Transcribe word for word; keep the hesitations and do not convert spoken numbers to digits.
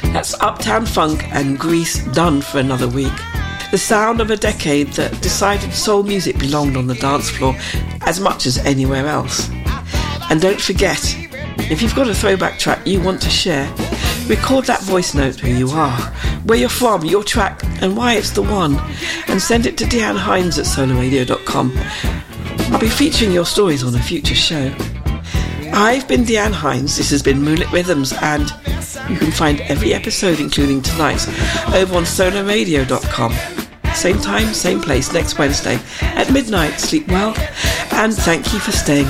That's Uptown Funk and Grease done for another week. The sound of a decade that decided soul music belonged on the dance floor as much as anywhere else. And don't forget, if you've got a throwback track you want to share, record that voice note, who you are, where you're from, your track, and why it's the one, and send it to Deanne Hines at solar radio dot com. I'll be featuring your stories on a future show. I've been Deanne Hines, this has been Moonlit Rhythms, and you can find every episode, including tonight's, over on solar radio dot com. Same time, same place, next Wednesday at midnight. Sleep well, and thank you for staying